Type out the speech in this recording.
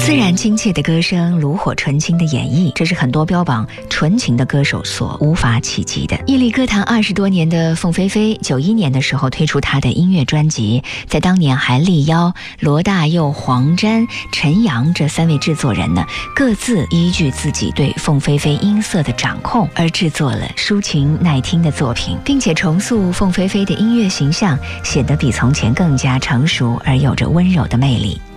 自然亲切的歌声，炉火纯青的演绎，这是很多标榜纯情的歌手所无法企及的。屹立歌坛20多年的凤飞飞，91年的时候推出她的音乐专辑，在当年还力邀罗大佑、黄沾、陈阳这3位制作人呢，各自依据自己对凤飞飞音色的掌控而制作了抒情耐听的作品，并且重塑凤飞飞的音乐形象，显得比从前更加成熟而有着温柔的魅力。